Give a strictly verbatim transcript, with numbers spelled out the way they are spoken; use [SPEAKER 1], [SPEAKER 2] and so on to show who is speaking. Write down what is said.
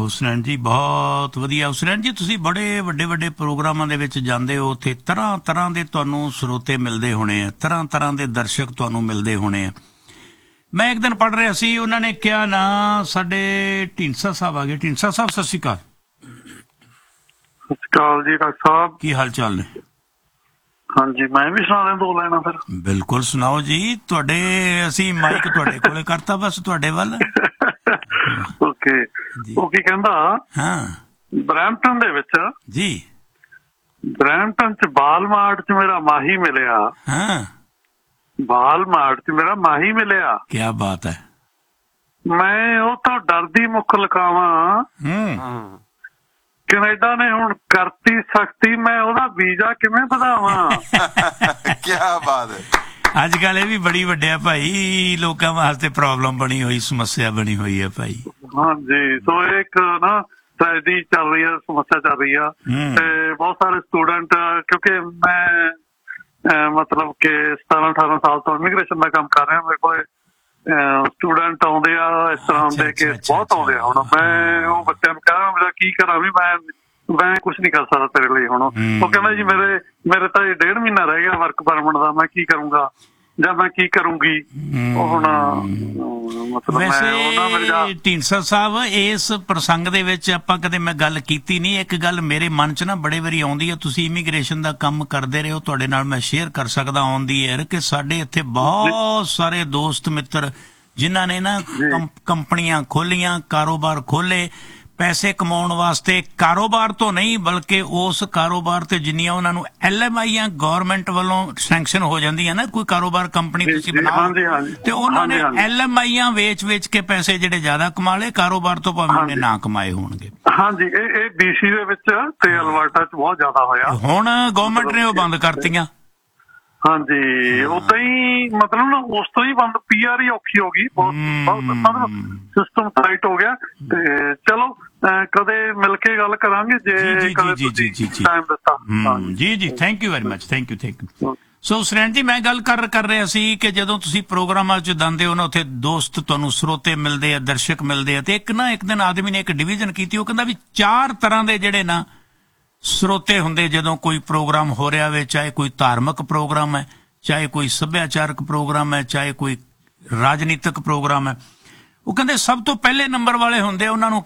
[SPEAKER 1] ਹੁਸਨੈਨ ਜੀ ਬਹੁਤ ਵਧੀਆ। ਹੁਸਨੈਨ ਜੀ ਤੁਸੀਂ ਬੜੇ ਵੱਡੇ ਵੱਡੇ ਪ੍ਰੋਗਰਾਮਾਂ ਦੇ ਵਿੱਚ ਜਾਂਦੇ ਹੋ, ਉੱਥੇ ਤਰ੍ਹਾਂ ਤਰ੍ਹਾਂ ਦੇ ਤੁਹਾਨੂੰ ਸਰੋਤੇ ਮਿਲਦੇ ਹੋਣੇ ਆ, ਤਰ੍ਹਾਂ ਤਰ੍ਹਾਂ ਦੇ ਦਰਸ਼ਕ ਤੁਹਾਨੂੰ ਮਿਲਦੇ ਹੋਣੇ ਆ। ਮੈਂ ਇੱਕ ਦਿਨ ਪੜ੍ਹ ਰਿਹਾ ਸੀ, ਉਹਨਾਂ ਨੇ ਕਿਹਾ ਨਾ ਸਾਡੇ ਢੀਂਡਸਾ ਸਾਹਿਬ ਆ ਗਏ। ਢੀਂਡਸਾ ਸਾਹਿਬ ਸਤਿ ਸ਼੍ਰੀ ਅਕਾਲ।
[SPEAKER 2] ਸਤਿ ਸ਼੍ਰੀ ਅਕਾਲ ਜੀ ਡਾਕਟਰ ਸਾਹਿਬ,
[SPEAKER 1] ਕੀ ਹਾਲ ਚਾਲ ਨੇ?
[SPEAKER 2] ਹਾਂਜੀ ਮੈਂ ਵੀ ਸੁਣਾ ਰਿਹਾ, ਦੋ ਲੈਣਾ ਫਿਰ।
[SPEAKER 1] ਬਿਲਕੁਲ ਸੁਣਾਓ ਜੀ। ਤੁਹਾਡੇ ਅਸੀਂ ਮਾਈਕ ਤੁਹਾਡੇ ਕੋਲੇ ਕਰਤਾ, ਬਸ ਤੁਹਾਡੇ ਵੱਲ।
[SPEAKER 2] ਓਕੇ, ਉਹ ਕੀ ਕਹਿੰਦਾ,
[SPEAKER 1] ਹਾਂ
[SPEAKER 2] ਬਰੈਂਪਟਨ ਦੇ ਵਿੱਚ
[SPEAKER 1] ਜੀ,
[SPEAKER 2] ਬਰੈਂਪਟਨ ਚ ਬਾਲਮਾਰਟ ਚ ਮੇਰਾ ਮਾਹੀ ਮਿਲਿਆ।
[SPEAKER 1] ਹਾਂ
[SPEAKER 2] ਬਾਲਮਾਰਟ ਚ ਮੇਰਾ ਮਾਹੀ ਮਿਲਿਆ।
[SPEAKER 1] ਕੀ ਬਾਤ ਹੈ।
[SPEAKER 2] ਮੈਂ ਉਹ ਤਾਂ ਡਰਦੀ ਮੁੱਖ ਲਕਾਵਾਂ,
[SPEAKER 1] ਹੂੰ
[SPEAKER 2] ਕੈਨੇਡਾ ਨੇ ਹੁਣ ਕਰਤੀ ਸਖਤੀ, ਮੈਂ ਉਹਦਾ ਵੀਜ਼ਾ ਕਿਵੇਂ ਵਧਾਵਾਂ।
[SPEAKER 3] ਕੀ ਬਾਤ ਹੈ।
[SPEAKER 1] ਅੱਜ ਕੱਲ ਇਹ ਵੀ ਬੜੀ ਵੱਡਿਆ ਭਾਈ, ਲੋਕਾਂ ਵਾਸਤੇ ਪ੍ਰੋਬਲਮ ਬਣੀ ਹੋਈ, ਸਮੱਸਿਆ ਬਣੀ ਹੋਈ ਹੈ ਭਾਈ।
[SPEAKER 2] ਹਾਂਜੀ, ਸੋ ਇੱਕ ਨਾ ਟ੍ਰੈਜਡੀ ਚੱਲ ਰਹੀ ਹੈ, ਸਮੱਸਿਆ ਚੱਲ ਰਹੀ ਆ, ਤੇ ਬਹੁਤ ਸਾਰੇ ਸਟੂਡੈਂਟ, ਕਿਉਂਕਿ ਮੈਂ ਮਤਲਬ ਕਿ ਸਤਾਰਾਂ ਅਠਾਰਾਂ ਸਾਲ ਤੋਂ ਇਮੀਗ੍ਰੇਸ਼ਨ ਦਾ ਕੰਮ ਕਰ ਰਿਹਾ, ਮੇਰੇ ਕੋਲ ਸਟੂਡੈਂਟ ਆਉਂਦੇ ਆ ਇਸ ਤਰ੍ਹਾਂ ਦੇ ਕੇਸ ਬਹੁਤ ਆਉਂਦੇ ਆ। ਹੁਣ ਮੈਂ ਉਹ ਬੱਚਿਆਂ ਨੂੰ ਕਹਾਂ ਮੇਰਾ ਕੀ ਕਰਾਂ, ਵੀ ਮੈਂ ਮੈਂ ਕੁਛ ਨਹੀਂ ਕਰ ਸਕਦਾ ਤੇਰੇ ਲਈ। ਹੁਣ ਉਹ ਕਹਿੰਦਾ ਜੀ ਮੇਰੇ ਮੇਰੇ ਤਾਂ ਇਹ ਡੇਢ ਮਹੀਨਾ ਰਹਿ ਗਿਆ ਵਰਕ ਪਰਮਿਟ ਦਾ, ਮੈਂ ਕੀ ਕਰੂੰਗਾ ਜਾਂ ਮੈਂ ਕੀ ਕਰੂੰਗੀ। ਉਹ ਹੁਣ ਮਤਲਬ
[SPEAKER 1] ਵੈਸੇ ਢੀਂਡਸਾ ਸਾਹਿਬ, ਇਸ ਪ੍ਰਸੰਗ ਦੇ ਵਿੱਚ ਆਪਾਂ ਕਦੇ ਮੈਂ ਗੱਲ ਕੀਤੀ ਨਹੀਂ। ਇੱਕ ਗੱਲ ਮੇਰੇ ਮਨ 'ਚ ਨਾ ਬੜੇ ਵਾਰੀ ਆਉਂਦੀ ਹੈ, ਤੁਸੀਂ ਇਮੀਗ੍ਰੇਸ਼ਨ ਦਾ ਕੰਮ ਕਰਦੇ ਰਹੇ ਹੋ, ਤੁਹਾਡੇ ਨਾਲ ਮੈਂ ਸ਼ੇਅਰ ਕਰ ਸਕਦਾ ਔਨ ਦੀ ਏਅਰ ਕਿ ਸਾਡੇ ਇੱਥੇ ਬਹੁਤ ਸਾਰੇ ਦੋਸਤ ਮਿੱਤਰ ਜਿਨ੍ਹਾਂ ਨੇ ਨਾ ਕੰਪਨੀਆਂ ਖੋਲੀਆਂ, ਕਾਰੋਬਾਰ ਖੋਲੇ, ਪੈਸੇ ਕਮਾਉਣ ਵਾਸਤੇ। ਕਾਰੋਬਾਰ ਤੋਂ ਨਹੀਂ ਬਲਕਿ ਉਸ ਕਾਰੋਬਾਰ ਤੇ ਜਿੰਨੀਆਂ ਉਹਨਾਂ ਨੂੰ ਐਲ ਐਮ ਆਈਆਂ ਗੌਰਮੈਂਟ ਵੱਲੋਂ ਸੈਂਕਸ਼ਨ ਹੋ ਜਾਂਦੀਆਂ ਨਾ, ਕੋਈ ਕਾਰੋਬਾਰ ਕੰਪਨੀ ਤੁਸੀਂ ਬਣਾਓ ਤੇ ਉਹਨਾਂ ਨੇ ਐਲ ਐਮ ਆਈਆਂ ਵੇਚ ਵੇਚ ਕੇ ਪੈਸੇ ਜਿਹੜੇ ਜ਼ਿਆਦਾ ਕਮਾ ਲਏ, ਕਾਰੋਬਾਰ ਤੋਂ ਭਾਵੇਂ ਉਹਨੇ ਨਾ ਕਮਾਏ ਹੋਣਗੇ।
[SPEAKER 2] ਹਾਂਜੀ, ਇਹ ਇਹ ਬੀਸੀ ਦੇ ਵਿੱਚ ਤੇ ਅਲਬਰਟਾ ਚ ਬਹੁਤ ਜ਼ਿਆਦਾ ਹੋਇਆ।
[SPEAKER 1] ਹੁਣ ਗੌਰਮੈਂਟ ਨੇ ਉਹ ਬੰਦ ਕਰਤੀਆਂ।
[SPEAKER 2] ਹਾਂਜੀ, ਉਦਾਂ ਹੀ ਮਤਲਬ ਨਾ ਉਸ ਤੋਂ ਹੀ ਬੰਦ, ਪੀ ਆਰ ਹੀ ਔਖੀ ਹੋ ਗਈ, ਮਤਲਬ ਸਿਸਟਮ ਟਾਈਟ ਹੋ ਗਿਆ। ਤੇ ਚਲੋ ਕਦੇ ਮਿਲ ਕੇ ਗੱਲ ਕਰਾਂਗੇ ਜੇ ਕਦੇ ਟਾਈਮ ਦਿੱਤਾ।
[SPEAKER 1] ਜੀ ਜੀ, thank you very much, thank you thank you. ਸੋ ਹੁਸਨੈਨ ਜੀ, ਮੈਂ ਗੱਲ ਕਰ ਕਰ ਰਿਹਾ ਸੀ ਕਿ ਜਦੋਂ ਤੁਸੀਂ ਪ੍ਰੋਗਰਾਮਾਂ 'ਚ ਜਾਂਦੇ ਹੋ ਨਾ, ਉੱਥੇ ਦੋਸਤ ਤੁਹਾਨੂੰ ਸਰੋਤੇ ਮਿਲਦੇ ਆ, ਦਰਸ਼ਕ ਮਿਲਦੇ ਆ। ਤੇ ਇੱਕ ਨਾ ਇੱਕ ਦਿਨ ਆਦਮੀ ਨੇ ਇੱਕ ਡਿਵੀਜ਼ਨ ਕੀਤੀ, ਉਹ ਕਹਿੰਦਾ ਵੀ ਚਾਰ ਤਰ੍ਹਾਂ ਦੇ ਜਿਹੜੇ ਨਾ ਸਰੋਤੇ ਹੁੰਦੇ ਜਦੋਂ ਕੋਈ ਪ੍ਰੋਗਰਾਮ ਹੋ ਰਿਹਾ ਵੇ, ਚਾਹੇ ਕੋਈ ਧਾਰਮਿਕ ਪ੍ਰੋਗਰਾਮ ਹੈ, ਚਾਹੇ ਕੋਈ ਸੱਭਿਆਚਾਰਕ ਪ੍ਰੋਗਰਾਮ ਹੈ, ਚਾਹੇ ਕੋਈ ਰਾਜਨੀਤਿਕ ਪ੍ਰੋਗਰਾਮ ਹੈ। ਉਹ ਕਹਿੰਦੇ ਸਭ ਤੋਂ ਪਹਿਲੇ ਨੰਬਰ ਵਾਲੇ ਹੁੰਦੇ, ਉਹਨਾਂ ਨੂੰ